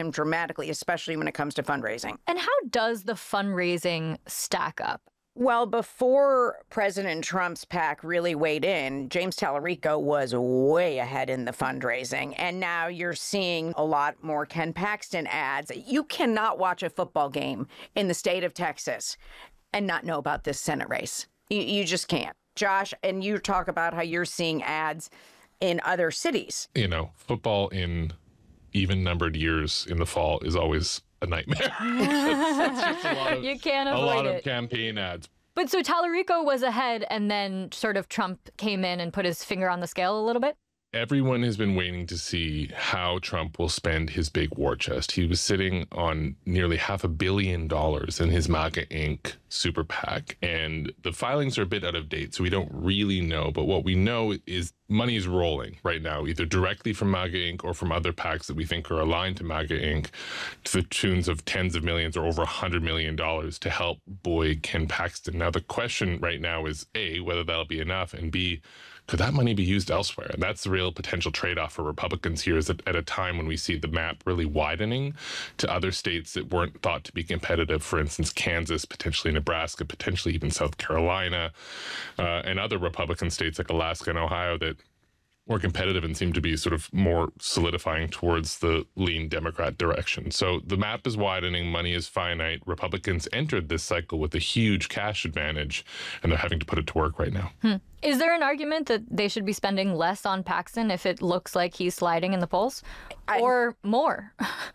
down dramatically, especially when it comes to fundraising. And how does the fundraising stack up? Well, before President Trump's PAC really weighed in, James Tallarico was way ahead in the fundraising. And now you're seeing a lot more Ken Paxton ads. You cannot watch a football game in the state of Texas and not know about this Senate race. You just can't. Josh, and you talk about how you're seeing ads in other cities. You know, football in even numbered years in the fall is always a nightmare. It's just You can't avoid it. A lot of campaign ads. But so Tallarico was ahead, and then sort of Trump came in and put his finger on the scale a little bit? Everyone has been waiting to see how Trump will spend his big war chest. He was sitting on nearly $500 million in his MAGA Inc. super PAC, and the filings are a bit out of date, so we don't really know. But what we know is money is rolling right now, either directly from MAGA Inc. or from other PACs that we think are aligned to MAGA Inc. to the tunes of tens of millions or over $100 million to help buoy Ken Paxton. Now, the question right now is, A, whether that'll be enough, and B, could that money be used elsewhere? And that's the real potential trade-off for Republicans here, is that at a time when we see the map really widening to other states that weren't thought to be competitive, for instance, Kansas, potentially Nebraska, potentially even South Carolina, and other Republican states like Alaska and Ohio that were competitive and seem to be sort of more solidifying towards the lean Democrat direction. So the map is widening, money is finite. Republicans entered this cycle with a huge cash advantage, and they're having to put it to work right now. Is there an argument that they should be spending less on Paxton if it looks like he's sliding in the polls? Or more?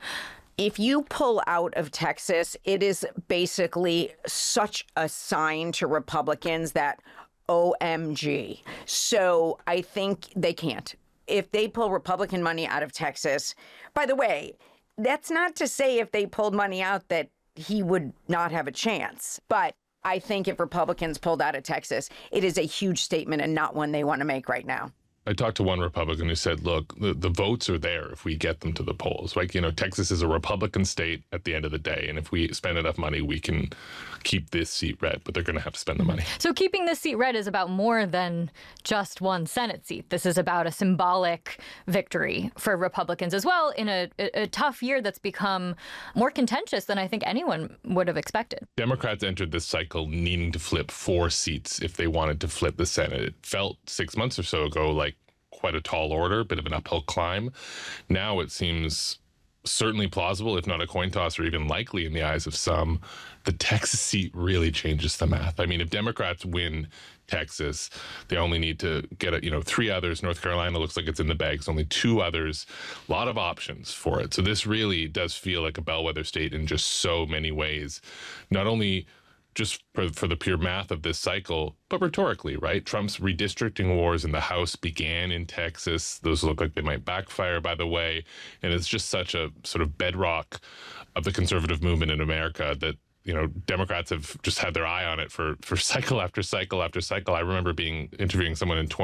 If you pull out of Texas, it is basically such a sign to Republicans that OMG. So I think they can't. If they pull Republican money out of Texas, by the way, that's not to say if they pulled money out that he would not have a chance. But I think if Republicans pulled out of Texas, it is a huge statement and not one they want to make right now. I talked to one Republican who said, look, the votes are there if we get them to the polls. Like, you know, Texas is a Republican state at the end of the day. And if we spend enough money, we can keep this seat red, but they're going to have to spend the money. So keeping this seat red is about more than just one Senate seat. This is about a symbolic victory for Republicans as well in a tough year that's become more contentious than I think anyone would have expected. Democrats entered this cycle needing to flip 4 seats if they wanted to flip the Senate. It felt 6 months or so ago like quite a tall order, a bit of an uphill climb. Now it seems certainly plausible, if not a coin toss or even likely in the eyes of some. The Texas seat really changes the math. I mean, if Democrats win Texas, they only need to get 3 others. North Carolina looks like it's in the bags, only 2 others. A lot of options for it. So this really does feel like a bellwether state in just so many ways. Not only just for the pure math of this cycle, but rhetorically, right? Trump's redistricting wars in the House began in Texas. Those look like they might backfire, by the way. And it's just such a sort of bedrock of the conservative movement in America that, you know, Democrats have just had their eye on it for cycle after cycle after cycle. I remember interviewing someone in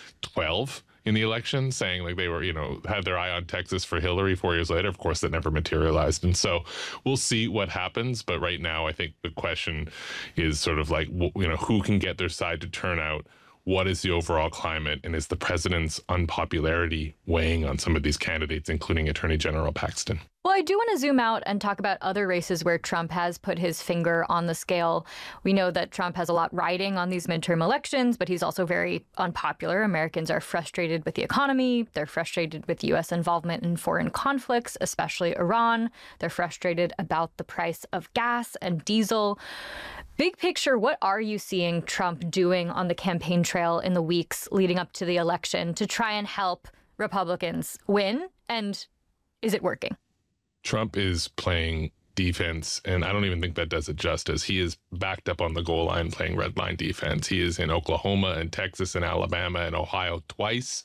2012 in the election saying like they were, had their eye on Texas for Hillary 4 years later. Of course, that never materialized. And so we'll see what happens. But right now, I think the question is sort of like, who can get their side to turn out? What is the overall climate? And is the president's unpopularity weighing on some of these candidates, including Attorney General Paxton? Well, I do want to zoom out and talk about other races where Trump has put his finger on the scale. We know that Trump has a lot riding on these midterm elections, but he's also very unpopular. Americans are frustrated with the economy. They're frustrated with U.S. involvement in foreign conflicts, especially Iran. They're frustrated about the price of gas and diesel. Big picture, what are you seeing Trump doing on the campaign trail in the weeks leading up to the election to try and help Republicans win? And is it working? Trump is playing defense, and I don't even think that does it justice. He is backed up on the goal line playing red line defense. He is in Oklahoma and Texas and Alabama and Ohio twice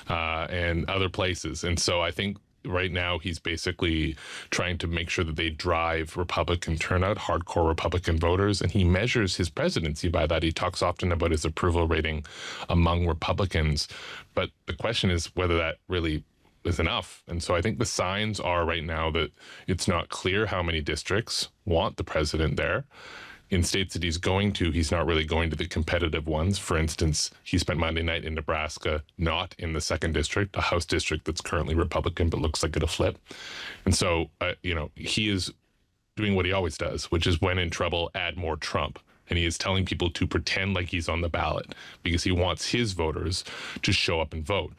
and other places. And so I think right now he's basically trying to make sure that they drive Republican turnout, hardcore Republican voters, and he measures his presidency by that. He talks often about his approval rating among Republicans, but the question is whether that really is enough. And so I think the signs are right now that it's not clear how many districts want the president there. in states that he's going to, he's not really going to the competitive ones. For instance, he spent Monday night in Nebraska, not in the 2nd district, a House district that's currently Republican, but looks like it'll flip. And so, he is doing what he always does, which is when in trouble, add more Trump. And he is telling people to pretend like he's on the ballot because he wants his voters to show up and vote.